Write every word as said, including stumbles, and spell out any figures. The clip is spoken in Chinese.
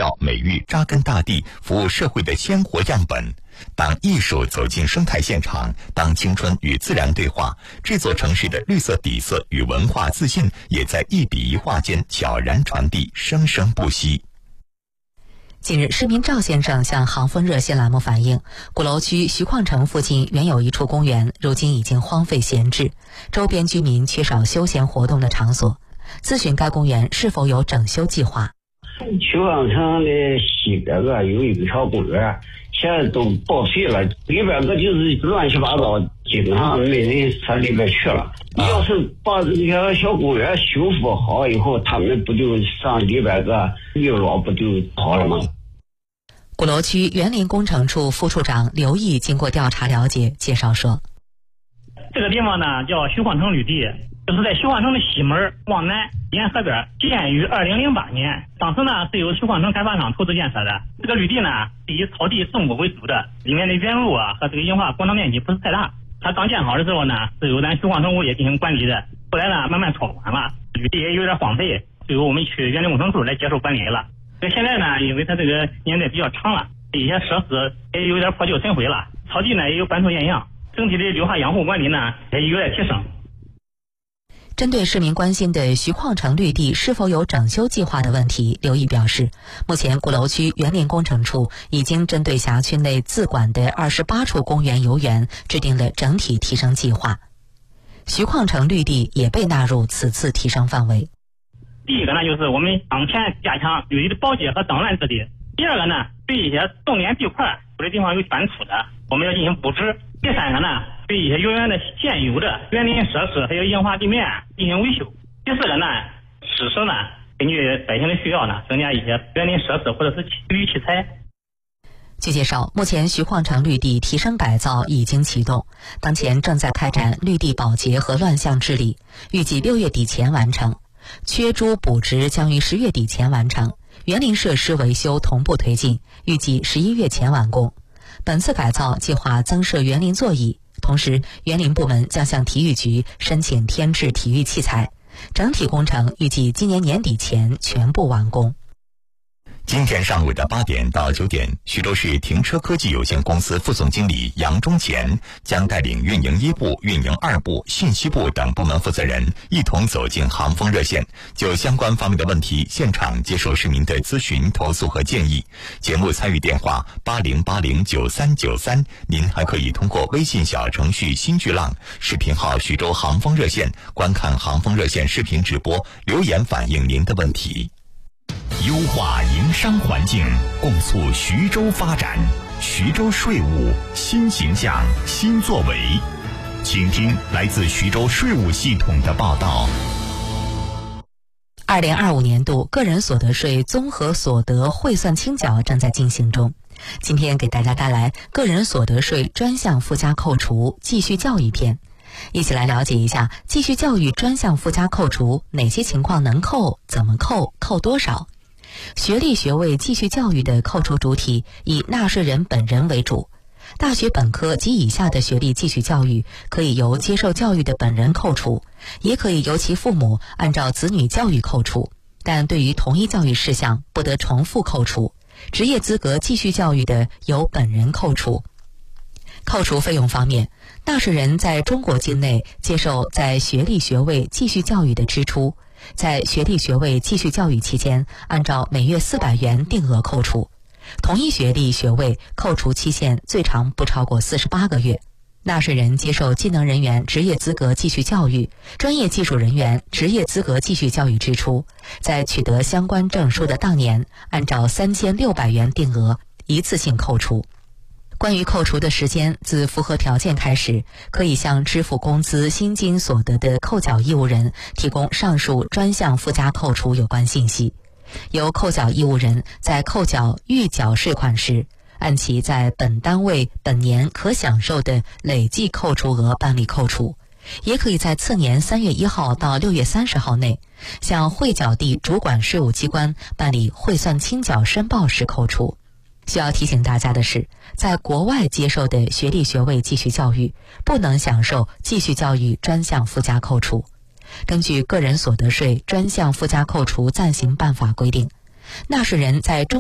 校、美育扎根大地、服务社会的鲜活样本。当艺术走进生态现场，当青春与自然对话，这座城市的绿色底色与文化自信也在一笔一画间悄然传递，生生不息。 近日，市民赵先生向航风热线栏目反映，鼓楼区徐矿城附近原有一处公园，如今已经荒废闲置，周边居民缺少休闲活动的场所，咨询该公园是否有整修计划。 徐矿城的西边个有一个小公园，现在都报废了，里边个就是乱七八糟，基本上没人上里边去了。要是把这个小公园修复好以后，他们不就上里边个娱乐不就好了吗？ 鼓楼区园林工程处副处长刘毅经过调查了解，介绍说， 这个地方呢叫徐矿城绿地，就是在徐矿城的西门往南沿河边，建于二零零八年。当时呢是由徐矿城开发商投资建设的。这个绿地呢是以草地种植为主的，里面的园路啊和这个硬化广场面积不是太大。它刚建好的时候呢是由咱徐矿城物业进行管理的，后来呢慢慢拓宽了，绿地也有点荒废，就由我们区园林工程处来接受管理了。所以现在呢，因为它这个年代比较长了，一些设施也有点破旧损毁了，草地呢也有斑秃艳阳，整体的绿化养护管理呢也有点提升。 针对市民关心的徐矿城绿地是否有整修计划的问题，刘毅表示，目前鼓楼区园林工程处已经针对辖区内自管的二十八处公园游园制定了整体提升计划，徐矿城绿地也被纳入此次提升范围。 第一个呢，就是我们当前加强绿地的保洁和灯缆治理；第二个呢，对一些重点地块有的地方有卷土的，我们要进行布置；第三个呢，对一些游园的现有的园林设施还有硬化地面进行维修；第四个呢，适时呢根据百姓的需要呢，增加一些园林设施或者是体育器材。 据介绍，目前徐矿城绿地提升改造已经启动，当前正在开展绿地保洁和乱象治理，预计六月底前完成。缺株补植将于十月底前完成，园林设施维修同步推进，预计十一月前完工。本次改造计划增设园林座椅，同时园林部门将向体育局申请添置体育器材，整体工程预计今年年底前全部完工。 今天上午的八点到九点，徐州市停车科技有限公司副总经理杨忠前将带领运营一部、运营二部、信息部等部门负责人一同走进航风热线，就相关方面的问题现场接受市民的咨询、投诉和建议。节目参与电话八零八零九三九三，您还可以通过微信小程序新巨浪、视频号徐州航风热线观看航风热线视频直播，留言反映您的问题。 优化营商环境，共促徐州发展。徐州税务新形象、新作为。请听来自徐州税务系统的报道。 二零二五年度个人所得税综合所得汇算清缴正在进行中。今天给大家带来个人所得税专项附加扣除继续教育篇，一起来了解一下继续教育专项附加扣除哪些情况能扣，怎么扣，扣多少。学历学位继续教育的扣除主体以纳税人本人为主，大学本科及以下的学历继续教育可以由接受教育的本人扣除，也可以由其父母按照子女教育扣除，但对于同一教育事项不得重复扣除。职业资格继续教育的由本人扣除。扣除费用方面，纳税人在中国境内接受在学历学位继续教育的支出，在学历学位继续教育期间按照每月四百元定额扣除，同一学历学位扣除期限最长不超过四十八个月。纳税人接受技能人员职业资格继续教育、专业技术人员职业资格继续教育支出，在取得相关证书的当年按照三千六百元定额一次性扣除。关于扣除的时间，自符合条件开始，可以向支付工资薪金所得的扣缴义务人提供上述专项附加扣除有关信息。由扣缴义务人在扣缴预缴税款时，按其在本单位本年可享受的累计扣除额办理扣除，也可以在次年三月一号到六月三十号内向汇缴地主管税务机关办理汇算清缴申报时扣除。需要提醒大家的是，在国外接受的学历学位继续教育不能享受继续教育专项附加扣除。根据个人所得税专项附加扣除暂行办法规定，纳税人在中